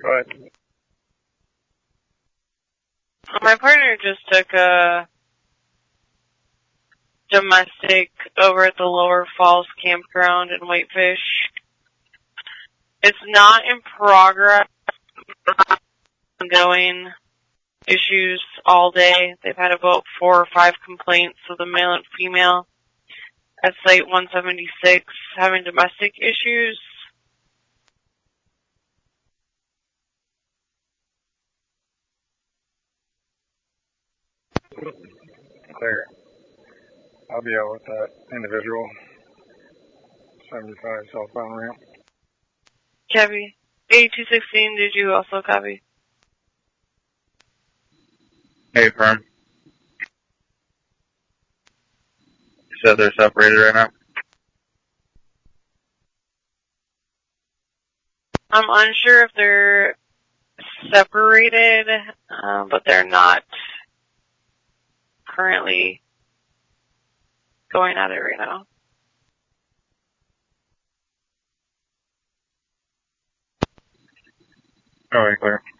Go ahead. My partner just took a domestic over at the Lower Falls campground in Whitefish. It's not in progress. Ongoing issues all day. They've had about 4 or 5 complaints of the male and female at Site 176 having domestic issues. Clear. I'll be out with that individual. 75 southbound ramp. Copy. 8216, did you also copy? Hey, firm. You said they're separated right now? I'm unsure if they're separated, but they're not currently going at it right now. Alright, clear.